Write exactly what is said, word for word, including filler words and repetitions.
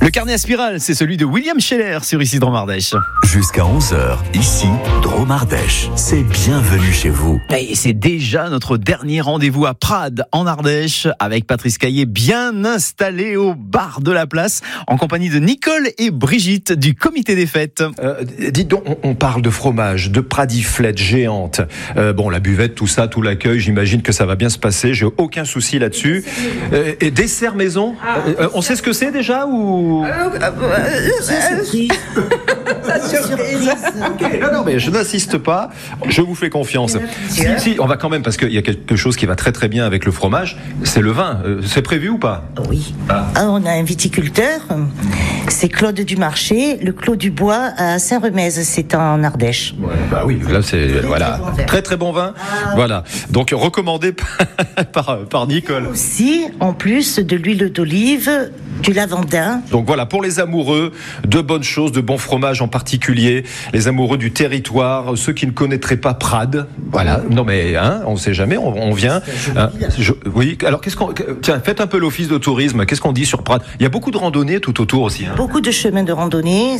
Le carnet à spirale, c'est celui de William Scheller sur Ici Drôme-Ardèche. Jusqu'à onze heures, ici, Drôme-Ardèche. C'est bienvenue chez vous. Et c'est déjà notre dernier rendez-vous à Prades, en Ardèche, avec Patrice Caillé bien installé au bar de la place, en compagnie de Nicole et Brigitte du comité des fêtes. Euh, dites donc, on, on parle de fromage, de pradiflette géante. Euh, bon, la buvette, tout ça, tout l'accueil, j'imagine que ça va bien se passer. J'ai aucun souci là-dessus. Euh, et dessert maison, euh, on sait ce que c'est déjà ou... Surprise. Surprise. Okay, non, non, mais je n'insiste pas. Je vous fais confiance. Si, si, on va quand même, parce qu'il y a quelque chose qui va très très bien avec le fromage, c'est le vin. Euh, c'est prévu ou pas? Oui. Ah. Ah, on a un viticulteur, c'est Claude Dumarché, le Clos du Bois à Saint-Remez, c'est en Ardèche. Ouais, bah oui, là c'est très, voilà, très, bon très très bon vin. Ah, voilà. Donc recommandé par par Nicole. Aussi, en plus de l'huile d'olive, du lavandin. Donc voilà, pour les amoureux de bonnes choses, de bons fromages en particulier, les amoureux du territoire, ceux qui ne connaîtraient pas Prades, voilà, non mais hein, on ne sait jamais, on, on vient. Hein, je, oui, alors qu'est-ce qu'on, tiens, faites un peu l'office de tourisme. Qu'est-ce qu'on dit sur Prades? Il y a beaucoup de randonnées tout autour aussi. Hein. Beaucoup de chemins de randonnée.